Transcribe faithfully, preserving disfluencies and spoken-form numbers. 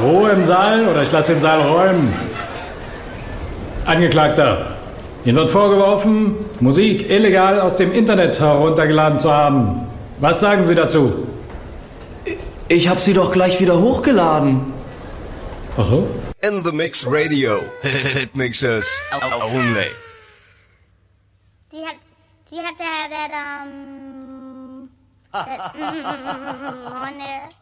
Ruhe im Saal oder ich lasse den Saal räumen. Angeklagter, Ihnen wird vorgeworfen, Musik illegal aus dem Internet heruntergeladen zu haben. Was sagen Sie dazu? Ich habe sie doch gleich wieder hochgeladen. Ach so? In the Mix Radio. It mixes only. Die hat, die hat der, der, der, um, der, mm, on there.